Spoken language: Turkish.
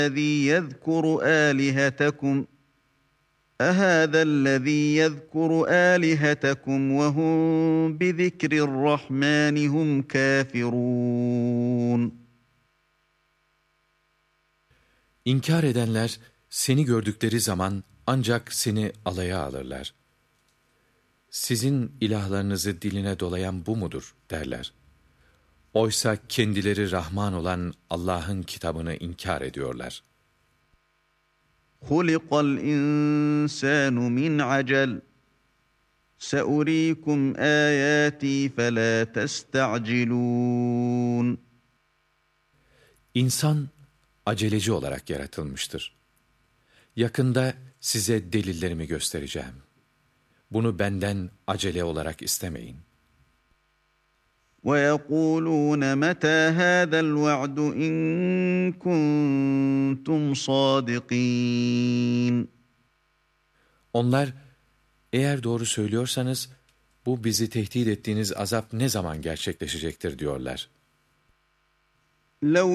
الذي يذكر آلهتكم أهذا الذي يذكر آلهتكم وهم بذكر الرحمن هم كافرون. İnkar edenler seni gördükleri zaman ancak seni alaya alırlar. Sizin ilahlarınızı diline dolayan bu mudur derler. Oysa kendileri Rahman olan Allah'ın kitabını inkar ediyorlar. خُلِقَ الْإِنسَانُ مِنْ عَجَلٍ سَأُرِيكُمْ آيَاتِي فَلَا تَسْتَعْجِلُونَ. İnsan aceleci olarak yaratılmıştır. Yakında size delillerimi göstereceğim. Bunu benden acele olarak istemeyin. وَيَقُولُونَ مَتَى هَذَا الْوَعْدُ إِن كُنتُمْ صَادِقِينَ. Onlar, eğer doğru söylüyorsanız, bu bizi tehdit ettiğiniz azap ne zaman gerçekleşecektir diyorlar. لَوْ